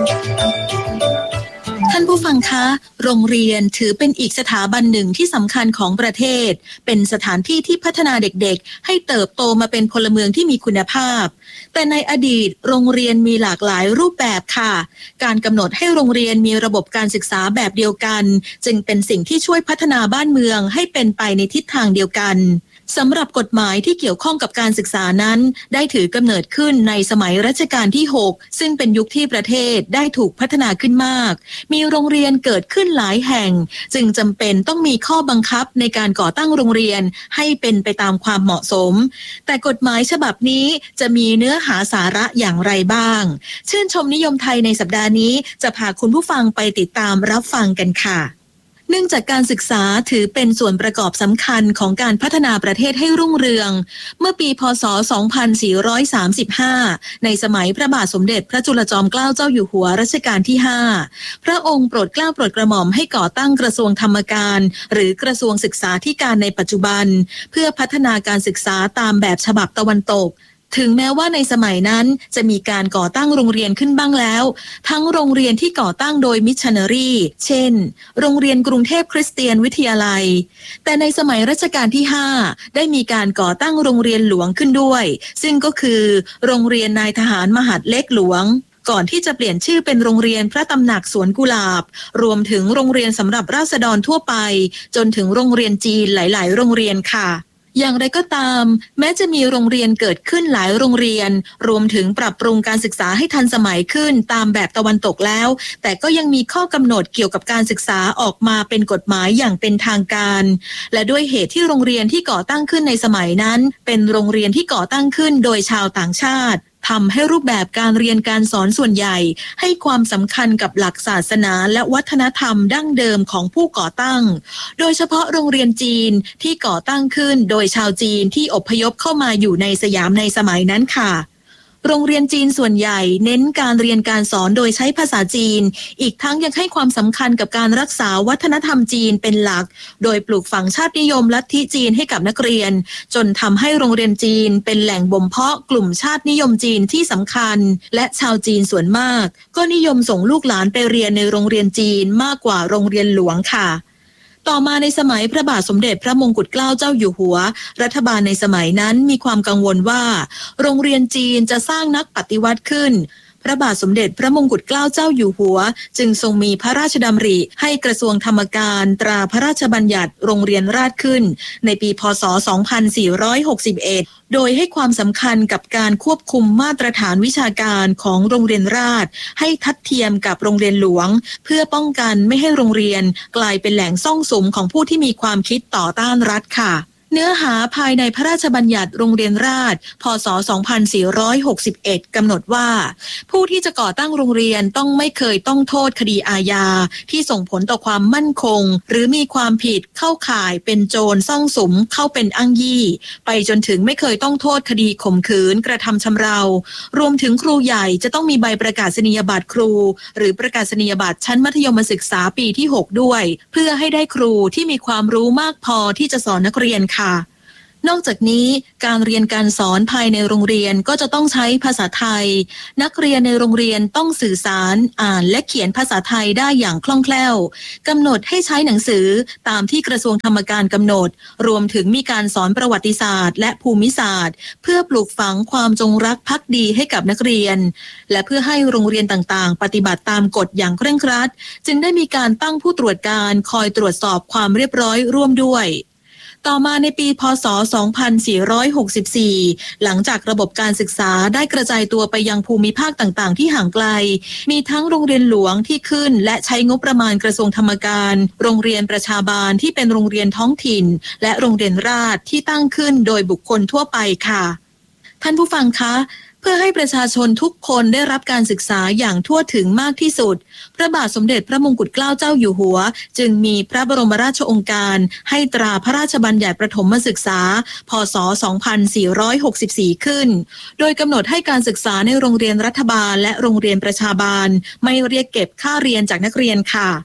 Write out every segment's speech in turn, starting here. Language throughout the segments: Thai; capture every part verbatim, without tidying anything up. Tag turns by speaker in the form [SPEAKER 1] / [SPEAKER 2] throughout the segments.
[SPEAKER 1] ท่านผู้ฟังคะโรงเรียนถือเป็นอีกสถาบันหนึ่งที่สำคัญของประเทศเป็นสถานที่ที่พัฒนาเด็กๆให้เติบโตมาเป็นพลเมืองที่มีคุณภาพแต่ในอดีตโรงเรียนมีหลากหลายรูปแบบค่ะการกำหนดให้โรงเรียนมีระบบการศึกษาแบบเดียวกันจึงเป็นสิ่งที่ช่วยพัฒนาบ้านเมืองให้เป็นไปในทิศทางเดียวกันสำหรับกฎหมายที่เกี่ยวข้องกับการศึกษานั้นได้ถือกำเนิดขึ้นในสมัยรัชกาลที่หกซึ่งเป็นยุคที่ประเทศได้ถูกพัฒนาขึ้นมากมีโรงเรียนเกิดขึ้นหลายแห่งจึงจำเป็นต้องมีข้อบังคับในการก่อตั้งโรงเรียนให้เป็นไปตามความเหมาะสมแต่กฎหมายฉบับนี้จะมีเนื้อหาสาระอย่างไรบ้างชื่นชมนิยมไทยในสัปดาห์นี้จะพาคุณผู้ฟังไปติดตามรับฟังกันค่ะเนื่องจากการศึกษาถือเป็นส่วนประกอบสำคัญของการพัฒนาประเทศให้รุ่งเรืองเมื่อปีพ.ศ. สองพันสี่ร้อยสามสิบห้าในสมัยพระบาทสมเด็จพระจุลจอมเกล้าเจ้าอยู่หัวรัชกาลที่ห้าพระองค์โปรดเกล้าโปรดกระหม่อมให้ก่อตั้งกระทรวงธรรมการหรือกระทรวงศึกษาธิการในปัจจุบันเพื่อพัฒนาการศึกษาตามแบบฉบับตะวันตกถึงแม้ว่าในสมัยนั้นจะมีการก่อตั้งโรงเรียนขึ้นบ้างแล้วทั้งโรงเรียนที่ก่อตั้งโดยมิชชันนารีเช่นโรงเรียนกรุงเทพคริสเตียนวิทยาลัยแต่ในสมัยรัชกาลที่ห้าได้มีการก่อตั้งโรงเรียนหลวงขึ้นด้วยซึ่งก็คือโรงเรียนนายทหารมหาดเล็กหลวงก่อนที่จะเปลี่ยนชื่อเป็นโรงเรียนพระตำหนักสวนกุหลาบรวมถึงโรงเรียนสำหรับราษฎรทั่วไปจนถึงโรงเรียนจีนหลายๆโรงเรียนค่ะอย่างไรก็ตามแม้จะมีโรงเรียนเกิดขึ้นหลายโรงเรียนรวมถึงปรับปรุงการศึกษาให้ทันสมัยขึ้นตามแบบตะวันตกแล้วแต่ก็ยังมีข้อกำหนดเกี่ยวกับการศึกษาออกมาเป็นกฎหมายอย่างเป็นทางการและด้วยเหตุที่โรงเรียนที่ก่อตั้งขึ้นในสมัยนั้นเป็นโรงเรียนที่ก่อตั้งขึ้นโดยชาวต่างชาติทำให้รูปแบบการเรียนการสอนส่วนใหญ่ให้ความสำคัญกับหลักศาสนาและวัฒนธรรมดั้งเดิมของผู้ก่อตั้งโดยเฉพาะโรงเรียนจีนที่ก่อตั้งขึ้นโดยชาวจีนที่อพยพเข้ามาอยู่ในสยามในสมัยนั้นค่ะโรงเรียนจีนส่วนใหญ่เน้นการเรียนการสอนโดยใช้ภาษาจีนอีกทั้งยังให้ความสำคัญกับการรักษาวัฒนธรรมจีนเป็นหลักโดยปลูกฝังชาตินิยมลัทธิจีนให้กับนักเรียนจนทำให้โรงเรียนจีนเป็นแหล่งบ่มเพาะกลุ่มชาตินิยมจีนที่สำคัญและชาวจีนส่วนมากก็นิยมส่งลูกหลานไปเรียนในโรงเรียนจีนมากกว่าโรงเรียนหลวงค่ะต่อมาในสมัยพระบาทสมเด็จพระมงกุฎเกล้าเจ้าอยู่หัวรัฐบาลในสมัยนั้นมีความกังวลว่าโรงเรียนจีนจะสร้างนักปฏิวัติขึ้นพระบาทสมเด็จพระมงกุฎเกล้าเจ้าอยู่หัวจึงทรงมีพระราชดำริให้กระทรวงธรรมการตราพระราชบัญญัติโรงเรียนราษฎรขึ้นในปีพ.ศ. สองพันสี่ร้อยหกสิบเอ็ดโดยให้ความสำคัญกับการควบคุมมาตรฐานวิชาการของโรงเรียนราษฎรให้ทัดเทียมกับโรงเรียนหลวงเพื่อป้องกันไม่ให้โรงเรียนกลายเป็นแหล่งซ่องสุมของผู้ที่มีความคิดต่อต้านรัฐค่ะเนื้อหาภายในพระราชบัญญัติโรงเรียนราษฎรพ.ศ. สองพันสี่ร้อยหกสิบเอ็ดกำหนดว่าผู้ที่จะก่อตั้งโรงเรียนต้องไม่เคยต้องโทษคดีอาญาที่ส่งผลต่อความมั่นคงหรือมีความผิดเข้าข่ายเป็นโจรซ่องสุมเข้าเป็นอ้างยี่ไปจนถึงไม่เคยต้องโทษคดีข่มขืนกระทำชำเรารวมถึงครูใหญ่จะต้องมีใบประกาศนียบัตรครูหรือประกาศนียบัตรชั้นมัธยมศึกษาปีที่หกด้วยเพื่อให้ได้ครูที่มีความรู้มากพอที่จะสอนนักเรียนค่ะนอกจากนี้การเรียนการสอนภายในโรงเรียนก็จะต้องใช้ภาษาไทยนักเรียนในโรงเรียนต้องสื่อสารอ่านและเขียนภาษาไทยได้อย่างคล่องแคล่วกำหนดให้ใช้หนังสือตามที่กระทรวงธรรมการกำหนดรวมถึงมีการสอนประวัติศาสตร์และภูมิศาสตร์เพื่อปลูกฝังความจงรักภักดีให้กับนักเรียนและเพื่อให้โรงเรียนต่างๆปฏิบัติตามกฎอย่างเคร่งครัดจึงได้มีการตั้งผู้ตรวจการคอยตรวจสอบความเรียบร้อยร่วมด้วยต่อมาในปีพ.ศ. สองพันสี่ร้อยหกสิบสี่หลังจากระบบการศึกษาได้กระจายตัวไปยังภูมิภาคต่างๆที่ห่างไกลมีทั้งโรงเรียนหลวงที่ขึ้นและใช้งบประมาณกระทรวงธรรมการโรงเรียนประชาบาลที่เป็นโรงเรียนท้องถิ่นและโรงเรียนราษฎรที่ตั้งขึ้นโดยบุคคลทั่วไปค่ะท่านผู้ฟังคะเพื่อให้ประชาชนทุกคนได้รับการศึกษาอย่างทั่วถึงมากที่สุดพระบาทสมเด็จพระมงกุฎเกล้าเจ้าอยู่หัวจึงมีพระบรมราชโองการให้ตราพระราชบัญญัติประถมศึกษาพ.ศ. สองพันสี่ร้อยหกสิบสี่ขึ้นโดยกำหนดให้การศึกษาในโรงเรียนรัฐบาลและโรงเรียนประชาบาลไม่เรียกเก็บค่าเรียนจากนักเรียนค่ะป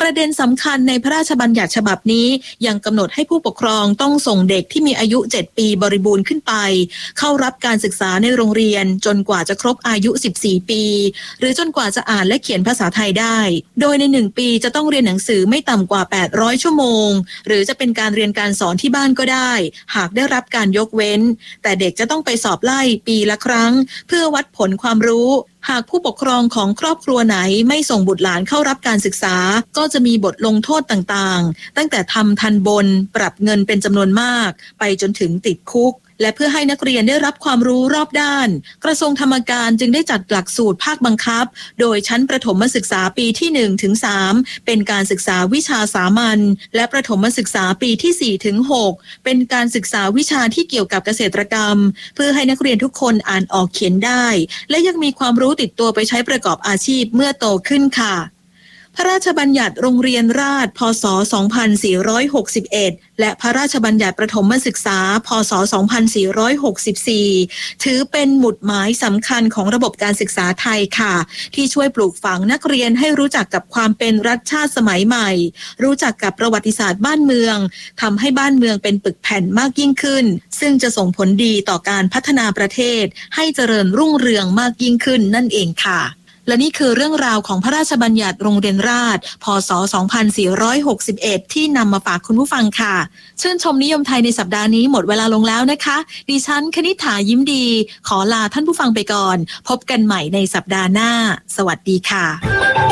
[SPEAKER 1] ประเด็นสำคัญในพระราชบัญญัติฉบับนี้ยังกำหนดให้ผู้ปกครองต้องส่งเด็กที่มีอายุเจ็ดปีบริบูรณ์ขึ้นไปเข้ารับการศึกษาในโรงเรียนจนกว่าจะครบอายุสิบสี่ปีหรือจนกว่าจะอ่านและเขียนภาษาไทยได้โดยในหนึ่งปีจะต้องเรียนหนังสือไม่ต่ำกว่าแปดร้อยชั่วโมงหรือจะเป็นการเรียนการสอนที่บ้านก็ได้หากได้รับการยกเว้นแต่เด็กจะต้องไปสอบไล่ปีละครั้งเพื่อวัดผลความรู้หากผู้ปกครองของครอบครัวไหนไม่ส่งบุตรหลานเข้ารับการศึกษาก็จะมีบทลงโทษต่างๆตั้งแต่ทำทันบนปรับเงินเป็นจำนวนมากไปจนถึงติดคุกและเพื่อให้นักเรียนได้รับความรู้รอบด้านกระทรวงธรรมการจึงได้จัดหลักสูตรภาคบังคับโดยชั้นประถมศึกษาปีที่ หนึ่งถึงสาม เป็นการศึกษาวิชาสามัญและประถมศึกษาปีที่ สี่ถึงหก เป็นการศึกษาวิชาที่เกี่ยวกับเกษตรกรรมเพื่อให้นักเรียนทุกคนอ่านออกเขียนได้และยังมีความรู้ติดตัวไปใช้ประกอบอาชีพเมื่อโตขึ้นค่ะพระราชบัญญัติโรงเรียนราษฎร์พ.ศ. สองพันสี่ร้อยหกสิบเอ็ดและพระราชบัญญัติประถมศึกษาพ.ศ. สองพันสี่ร้อยหกสิบสี่ถือเป็นหมุดหมายสำคัญของระบบการศึกษาไทยค่ะที่ช่วยปลูกฝังนักเรียนให้รู้จักกับความเป็นรัฐชาติสมัยใหม่รู้จักกับประวัติศาสตร์บ้านเมืองทำให้บ้านเมืองเป็นปึกแผ่นมากยิ่งขึ้นซึ่งจะส่งผลดีต่อการพัฒนาประเทศให้เจริญรุ่งเรืองมากยิ่งขึ้นนั่นเองค่ะและนี่คือเรื่องราวของพระราชบัญญัติโรงเรียนราษฎร์พ.ศ. สองพันสี่ร้อยหกสิบเอ็ดที่นำมาฝากคุณผู้ฟังค่ะชื่นชมนิยมไทยในสัปดาห์นี้หมดเวลาลงแล้วนะคะดิฉันคณิษฐายิ้มดีขอลาท่านผู้ฟังไปก่อนพบกันใหม่ในสัปดาห์หน้าสวัสดีค่ะ